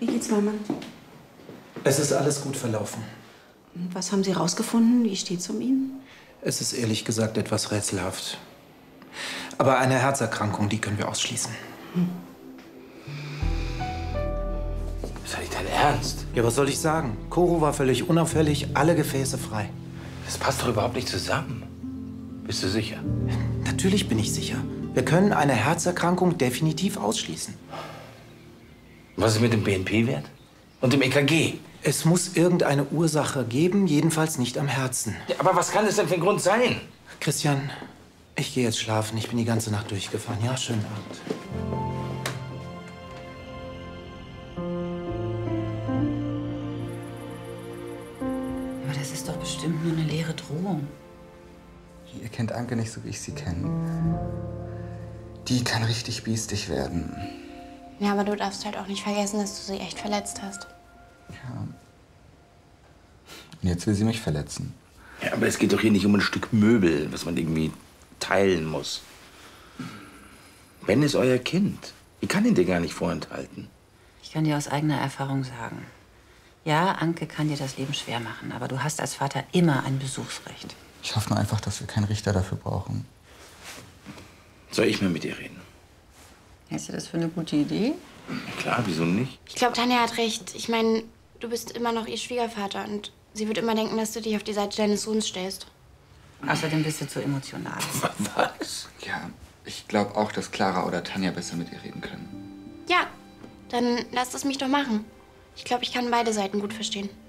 Wie geht's, Mama? Es ist alles gut verlaufen. Was haben Sie rausgefunden? Wie steht's um ihn? Es ist ehrlich gesagt etwas rätselhaft. Aber eine Herzerkrankung, die können wir ausschließen. Ist das nicht dein Ernst? Ja, was soll ich sagen? Koro war völlig unauffällig, alle Gefäße frei. Das passt doch überhaupt nicht zusammen. Bist du sicher? Natürlich bin ich sicher. Wir können eine Herzerkrankung definitiv ausschließen. Was ist mit dem BNP-Wert? Und dem EKG? Es muss irgendeine Ursache geben, jedenfalls nicht am Herzen. Ja, aber was kann das denn für ein Grund sein? Christian, ich gehe jetzt schlafen. Ich bin die ganze Nacht durchgefahren. Ja, schönen Abend. Aber das ist doch bestimmt nur eine leere Drohung. Ihr kennt Anke nicht so, wie ich sie kenne. Die kann richtig biestig werden. Ja, aber du darfst halt auch nicht vergessen, dass du sie echt verletzt hast. Ja. Und jetzt will sie mich verletzen. Ja, aber es geht doch hier nicht um ein Stück Möbel, was man irgendwie teilen muss. Ben ist euer Kind. Ich kann ihn dir gar nicht vorenthalten. Ich kann dir aus eigener Erfahrung sagen. Ja, Anke kann dir das Leben schwer machen, aber du hast als Vater immer ein Besuchsrecht. Ich hoffe nur einfach, dass wir keinen Richter dafür brauchen. Soll ich mal mit ihr reden? Hältst du das für eine gute Idee? Klar, wieso nicht? Ich glaube, Tanja hat recht. Ich meine, du bist immer noch ihr Schwiegervater und sie wird immer denken, dass du dich auf die Seite deines Sohns stellst. Außerdem bist du zu emotional. Was? Ja, ich glaube auch, dass Clara oder Tanja besser mit ihr reden können. Ja, dann lasst es mich doch machen. Ich glaube, ich kann beide Seiten gut verstehen.